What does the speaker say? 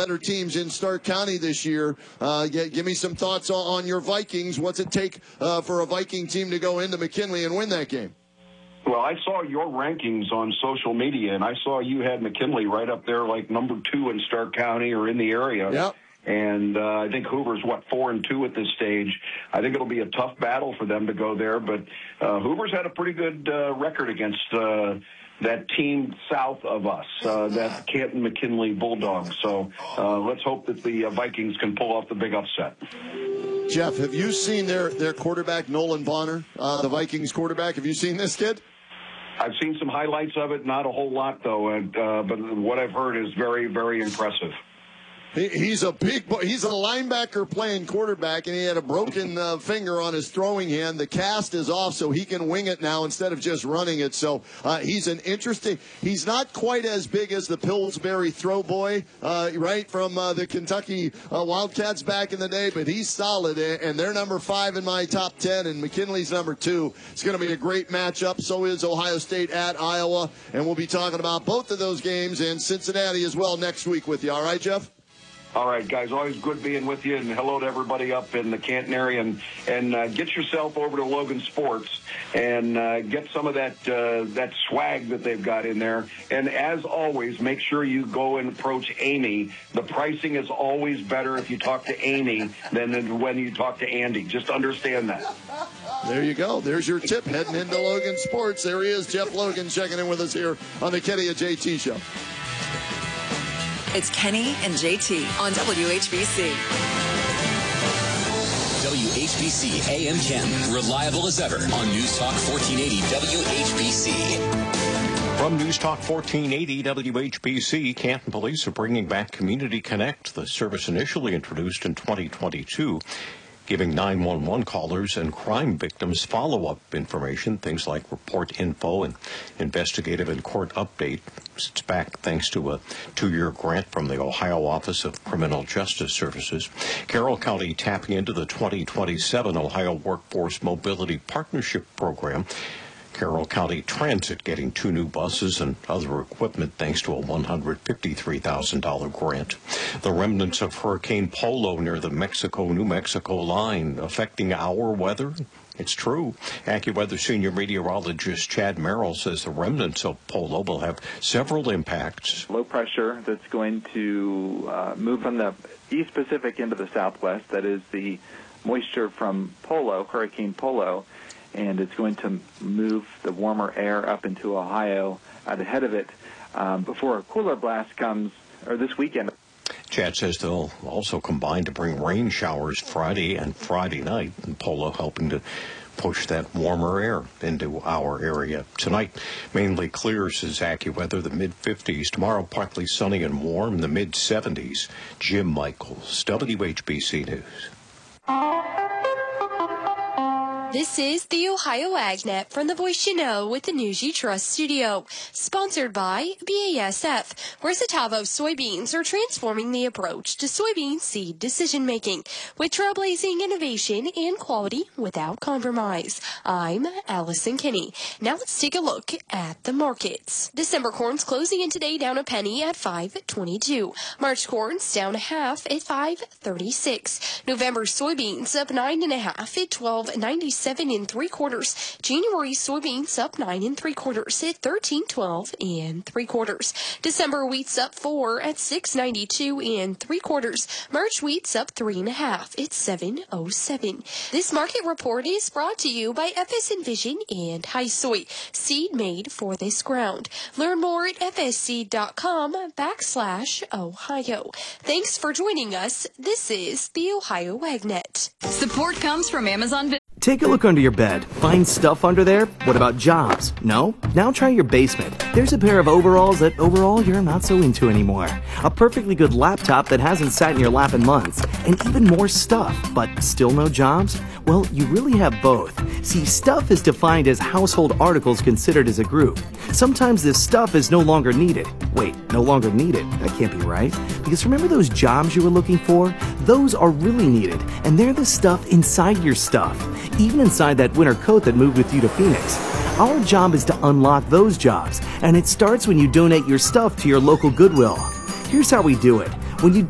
better teams in Stark County this year. Give me some thoughts on your Vikings. What's it take for a Viking team to go into McKinley and win that game? Well, I saw your rankings on social media, and I saw you had McKinley right up there like number 2 in Stark County or in the area. Yep. And I think Hoover's, 4-2 at this stage. I think it'll be a tough battle for them to go there. But Hoover's had a pretty good record against that team south of us, that Canton-McKinley Bulldogs. So let's hope that the Vikings can pull off the big upset. Jeff, have you seen their quarterback, Nolan Bonner, the Vikings quarterback? Have you seen this kid? I've seen some highlights of it, not a whole lot, though. But what I've heard is very, very impressive. He's a he's a linebacker playing quarterback, and he had a broken finger on his throwing hand. The cast is off, so he can wing it now instead of just running it. So he's he's not quite as big as the Pillsbury throw boy, right, from the Kentucky Wildcats back in the day, but he's solid, and they're number 5 in my top 10, and McKinley's number 2. It's going to be a great matchup. So is Ohio State at Iowa, and we'll be talking about both of those games and Cincinnati as well next week with you. All right, Jeff? All right, guys, always good being with you, and hello to everybody up in the Canton area. And get yourself over to Logan Sports and get some of that swag that they've got in there. And as always, make sure you go and approach Amy. The pricing is always better if you talk to Amy than when you talk to Andy. Just understand that. There you go. There's your tip heading into Logan Sports. There he is, Jeff Logan, checking in with us here on the Kenny and JT Show. It's Kenny and JT on WHBC. WHBC AM Canton, reliable as ever on News Talk 1480 WHBC. From News Talk 1480 WHBC, Canton Police are bringing back Community Connect, the service initially introduced in 2022. Giving 911 callers and crime victims follow-up information, things like report info and investigative and court update. It's back thanks to a 2-year grant from the Ohio Office of Criminal Justice Services. Carroll County tapping into the 2027 Ohio Workforce Mobility Partnership Program. Carroll County Transit getting 2 new buses and other equipment thanks to a $153,000 grant. The remnants of Hurricane Polo near the Mexico-New Mexico line affecting our weather. It's true. AccuWeather senior meteorologist Chad Merrill says the remnants of Polo will have several impacts. Low pressure that's going to move from the East Pacific into the southwest. That is the moisture from Polo, Hurricane Polo. And it's going to move the warmer air up into Ohio out ahead of it before a cooler blast comes, or this weekend. Chad says they'll also combine to bring rain showers Friday and Friday night, and Polo helping to push that warmer air into our area. Tonight, mainly clear, says AccuWeather, the mid-50s. Tomorrow, partly sunny and warm, the mid-70s. Jim Michaels, WHBC News. This is the Ohio AgNet from the Voice You Know with the News You Trust studio. Sponsored by BASF, where Zetavo soybeans are transforming the approach to soybean seed decision-making with trailblazing innovation and quality without compromise. I'm Allison Kinney. Now let's take a look at the markets. December corn's closing in today down a penny at $5.22. March corn's down a half at $5.36. November soybeans up 9.5 at $12.97 3/4. January soybeans up 9 3/4 at $13.12 3/4. December wheat's up 4 at $6.92 3/4. March wheat's up 3.5 at $7.07. This market report is brought to you by FS Envision and High Soy, seed made for this ground. Learn more at fsc.com/Ohio. Thanks for joining us. This is the Ohio AgNet. Support comes from Amazon. Take a look under your bed. Find stuff under there? What about jobs? No? Now try your basement. There's a pair of overalls that overall you're not so into anymore. A perfectly good laptop that hasn't sat in your lap in months. And even more stuff, but still no jobs? Well, you really have both. See, stuff is defined as household articles considered as a group. Sometimes this stuff is no longer needed. Wait, no longer needed? That can't be right. Because remember those jobs you were looking for? Those are really needed, and they're the stuff inside your stuff. Even inside that winter coat that moved with you to Phoenix. Our job is to unlock those jobs, and it starts when you donate your stuff to your local Goodwill. Here's how we do it. When you